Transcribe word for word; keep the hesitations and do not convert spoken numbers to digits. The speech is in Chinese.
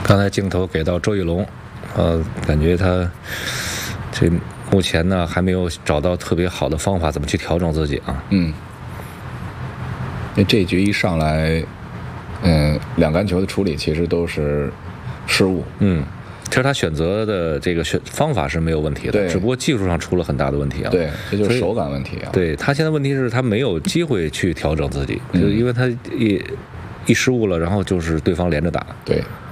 刚才镜头给到周玉龙，呃，感觉他这目前呢还没有找到特别好的方法，怎么去调整自己啊？ 嗯，那这一局一上来，嗯，两杆球的处理其实都是失误。 嗯。其实他选择的这个选方法是没有问题的， 对， 只不过技术上出了很大的问题啊。 对，这就是手感问题啊。 对，他现在问题是他没有机会去调整自己， 嗯、 就是因为他一一失误了，然后就是对方连着打。 对。